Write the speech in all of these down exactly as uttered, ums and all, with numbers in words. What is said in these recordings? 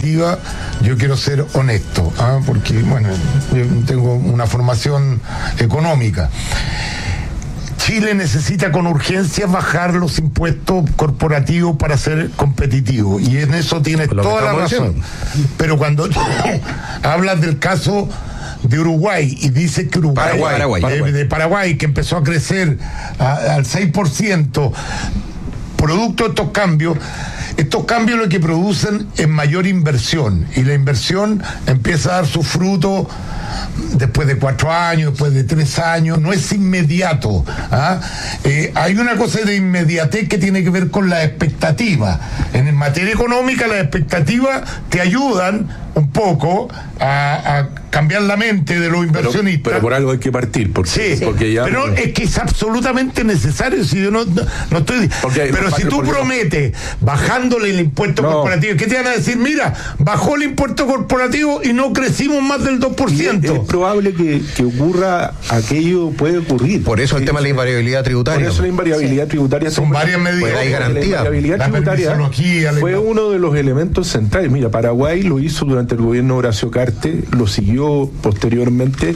corporativa, yo quiero ser honesto, ¿ah? Porque, bueno, yo tengo una formación económica. Chile necesita con urgencia bajar los impuestos corporativos para ser competitivo, y en eso tienes toda la razón. Diciendo. Pero cuando hablas del caso de Uruguay y dice que Uruguay, Paraguay, Paraguay, de, Paraguay. de Paraguay, que empezó a crecer a, al seis por ciento, producto de estos cambios, estos cambios lo que producen es mayor inversión, y la inversión empieza a dar su fruto después de cuatro años, después de tres años, no es inmediato. ¿ah? Eh, hay una cosa de inmediatez que tiene que ver con la expectativa. En materia económica, las expectativas te ayudan un poco a, a cambiar la mente de los inversionistas. Pero, pero por algo hay que partir, porque, sí, porque ya... pero es que es absolutamente necesario. Si yo no, no, no estoy... Porque, pero si tú prometes bajándole el impuesto no. corporativo, ¿qué te van a decir? Mira, bajó el impuesto corporativo y no crecimos más del dos por ciento. Es, es probable que, que ocurra aquello, puede ocurrir. Por eso el tema de la invariabilidad tributaria. Por eso la invariabilidad sí. tributaria... Son varias medidas. Pues hay garantía. La invariabilidad la tributaria fue la... uno de los elementos centrales. Mira, Paraguay lo hizo durante el gobierno de Horacio Cartes, lo siguió posteriormente,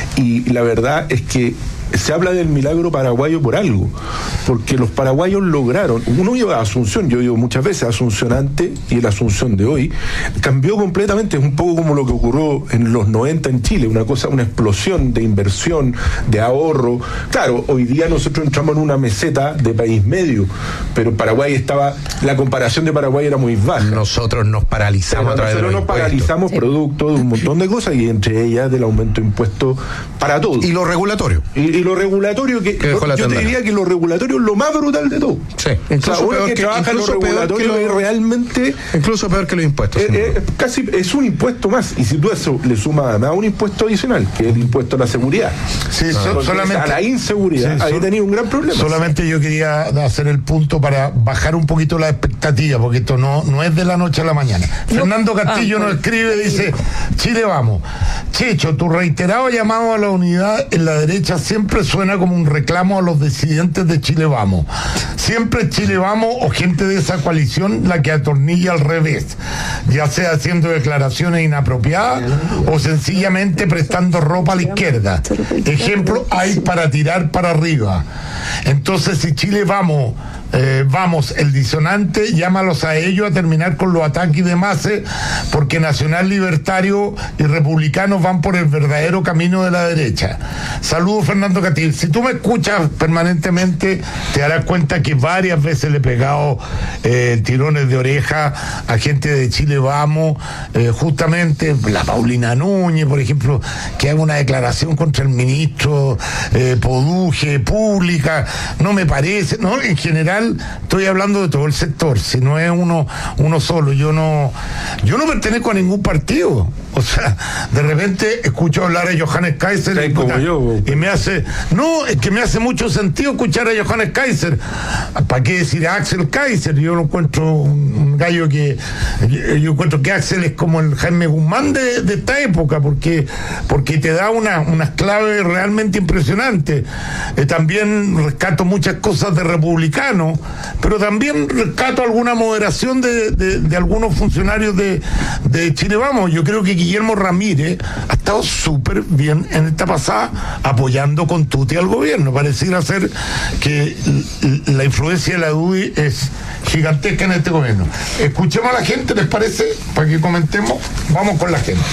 y la verdad es que se habla del milagro paraguayo por algo, porque los paraguayos lograron, uno iba a Asunción, yo digo muchas veces, Asunción antes y el Asunción de hoy, cambió completamente, es un poco como lo que ocurrió en los noventa en Chile, una cosa, una explosión de inversión, de ahorro. Claro, hoy día nosotros entramos en una meseta de país medio, pero Paraguay estaba, la comparación de Paraguay era muy baja. Nosotros nos paralizamos a través de los Nosotros nos paralizamos sí. producto de un montón de cosas, y entre ellas del aumento de impuestos para todos. Y lo regulatorio. Y, y lo regulatorio, que, lo, yo te diría que lo regulatorio es lo más brutal de todo. Sí, incluso o sea, uno peor que, que trabaja en lo regulatorio es realmente... Incluso peor que los impuestos. Es, es, casi es un impuesto más, y si tú eso le sumas además un impuesto adicional, que es el impuesto a la seguridad, sí, no, solamente a la inseguridad, sí, ahí sol, tenía un gran problema. Solamente yo quería hacer el punto para bajar un poquito la expectativa, porque esto no, no es de la noche a la mañana. No. Fernando Castillo ah, nos escribe, dice: Chile vamos. Checho, tu reiterado llamado a la unidad en la derecha siempre suena como un reclamo a los disidentes de Chile Vamos. Siempre Chile Vamos o gente de esa coalición la que atornilla al revés, ya sea haciendo declaraciones inapropiadas o sencillamente prestando ropa a la izquierda. Ejemplo hay para tirar para arriba. Entonces, si Chile Vamos Eh, vamos, el disonante, llámalos a ellos a terminar con los ataques de Mase, porque Nacional Libertario y Republicanos van por el verdadero camino de la derecha. Saludos, Fernando Catil. Si tú me escuchas permanentemente, te darás cuenta que varias veces le he pegado eh, tirones de oreja a gente de Chile Vamos, eh, justamente la Paulina Núñez, por ejemplo, que haga una declaración contra el ministro eh, Poduje, pública, no me parece, ¿no? En general estoy hablando de todo el sector, si no es uno uno solo. Yo no yo no pertenezco a ningún partido, o sea, de repente escucho hablar a Johannes Kaiser sí, y, como yo, y me hace no, es que me hace mucho sentido escuchar a Johannes Kaiser. ¿Para qué decir a Axel Kaiser? Yo lo encuentro un, un gallo que yo, yo encuentro que Axel es como el Jaime Guzmán de, de esta época, porque porque te da una, unas claves realmente impresionantes. Eh, también rescato muchas cosas de republicanos, pero también rescato alguna moderación de, de, de algunos funcionarios de, de Chile Vamos. Yo creo que Guillermo Ramírez ha estado súper bien en esta pasada, apoyando con tuti al gobierno. Pareciera ser que la influencia de la U D I es gigantesca en este gobierno. Escuchemos a la gente, ¿les parece? Para que comentemos. Vamos con la gente.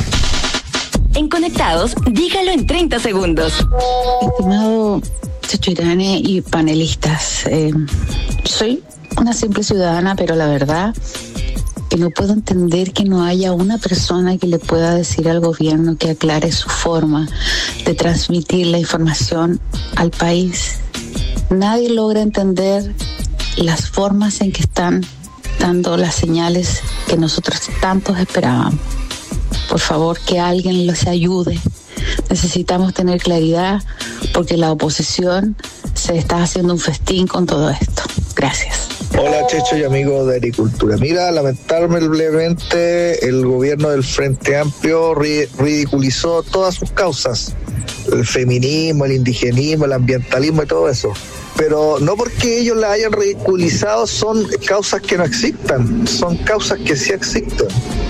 En Conectados, dígalo en treinta segundos. Estimado Checho Irane y panelistas, eh, soy una simple ciudadana, pero la verdad que no puedo entender que no haya una persona que le pueda decir al gobierno que aclare su forma de transmitir la información al país. Nadie logra entender las formas en que están dando las señales que nosotros tantos esperábamos. Por favor, que alguien los ayude. Necesitamos tener claridad, porque la oposición se está haciendo un festín con todo esto. Gracias. Hola, Checho y amigos de Agricultura. Mira, lamentablemente el gobierno del Frente Amplio ri- ridiculizó todas sus causas. El feminismo, el indigenismo, el ambientalismo y todo eso. Pero no porque ellos la hayan ridiculizado son causas que no existan, son causas que sí existen.